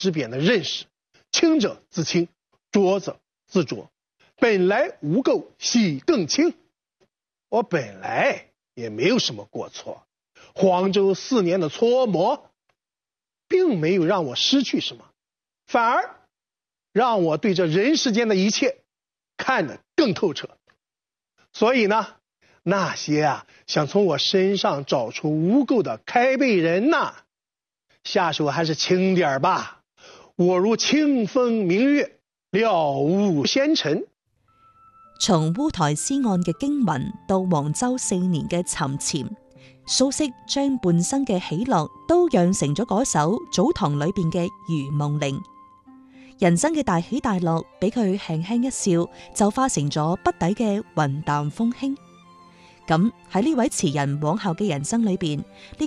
之贬的认识，清者自清，浊者自浊，本来无垢，喜更清。我本来也没有什么过错，黄州4年的搓磨并没有让我失去什么，反而让我对这人世间的一切看得更透彻。所以呢，那些想从我身上找出污垢的开背人呐，下手还是轻点吧。我如清风明月，了无纤尘。 從烏台詩案嘅驚魂到黃州4年嘅沉潛，蘇軾將半生嘅喜樂都釀成咗嗰首祖堂裏邊嘅《如夢令》。人生嘅大喜大樂，俾佢輕輕一笑，就化成咗筆底嘅雲淡風輕。咁喺呢位詞人往後嘅人生裏邊，呢區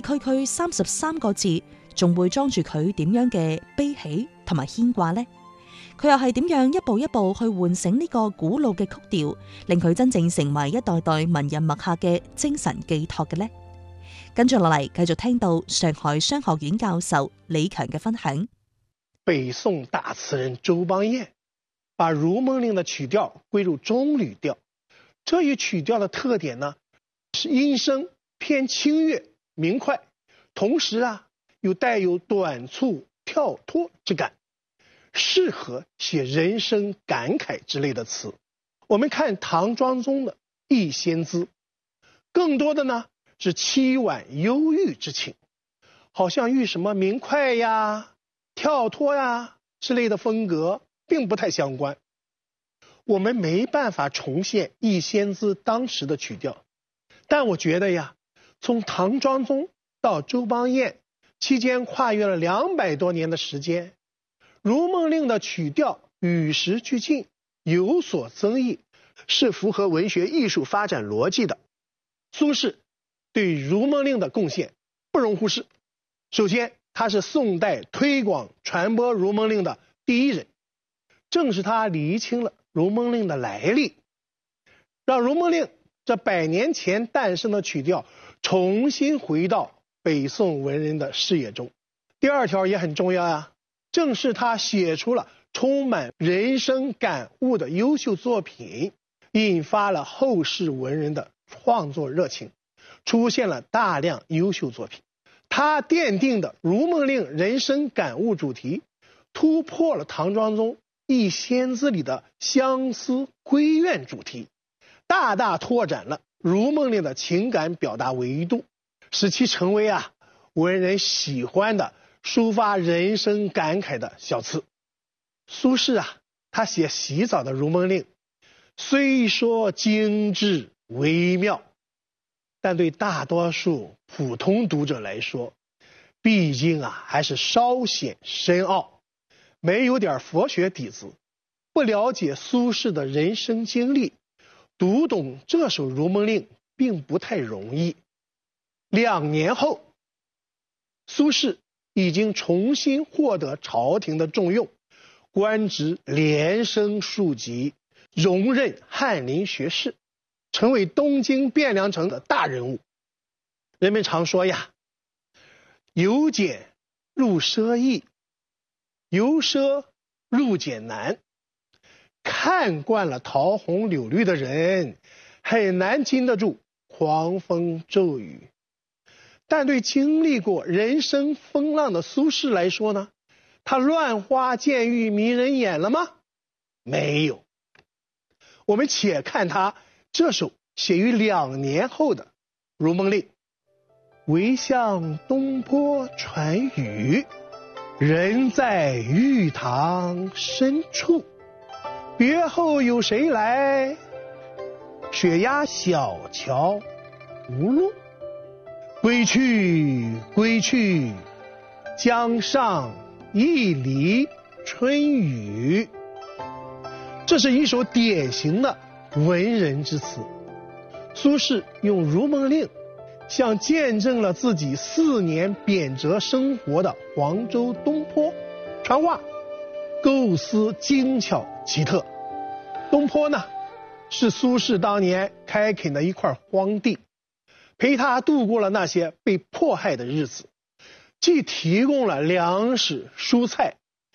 33個字，仲會裝住佢點樣嘅悲喜同埋牽掛呢？佢又係點樣一步一步去喚醒呢個古老嘅曲調，令佢真正成為一代代文人墨客嘅精神寄託嘅呢？跟住落嚟，繼續聽到上海商學院教授李強嘅分享。 北宋大詞人周邦彥把《如夢令》的曲調歸入中呂調，這一曲調的特點呢，是音聲偏清越明快，同時又帶有短促跳脫之感，適合寫人生感慨之類的詞。我們看唐莊宗的《憶仙姿》，更多的呢是凄婉憂鬱之情，好像與什麼明快呀、跳脫呀之類的風格並不太相關。我們沒辦法重現《憶仙姿》當時的曲調，但我覺得從唐莊宗到周邦彥期間跨越了200多年的時間，《如夢令》的曲調與時俱進，有所增益，是符合文學藝術發展邏輯的。蘇軾對《如夢令》的貢獻不容忽視。首先，他是宋代推廣傳播《如夢令》的第一人，正是他釐清了《如夢令》的來歷，讓《如夢令》這100年前誕生的曲調重新回到北宋文人的視野中。第二條也很重要正是他寫出了充滿人生感悟的優秀作品，引發了後世文人的創作熱情，出現了大量優秀作品。他奠定的《如夢令》人生感悟主題，突破了唐莊宗《憶仙姿》裡的相思閨怨主題，大大拓展了《如夢令》的情感表達維度，使其成為文人喜歡的抒發人生感慨的小詞。蘇軾他寫洗澡的《如夢令》，雖說精緻微妙，但對大多數普通讀者來說，畢竟還是稍顯深奧，沒有點佛學底子，不了解蘇軾的人生經歷，讀懂這首《如夢令》並不太容易。2年後，蘇軾已經重新獲得朝廷的重用，官職連升數級，榮任翰林學士，成為東京汴梁城的大人物。人們常說由儉入奢易，由奢入儉難。看慣了桃紅柳綠的人，很難經得住狂風驟雨。但對經歷過人生風浪的蘇軾來說呢，他亂花漸欲迷人眼了嗎？沒有。我們且看他這首寫於2年後的《如夢令》。唯向東坡傳語，人在玉堂深處，別後有誰來？雪壓小橋無路，歸去歸去，江上一縷春雨。這是一首典型的文人之詞。蘇軾用《如夢令》向見證了自己4年貶謫生活的黃州東坡傳話，構思精巧奇特。東坡呢，是蘇軾當年開墾的一塊荒地，陪他度過了那些被迫害的日子，既提供了糧食、蔬菜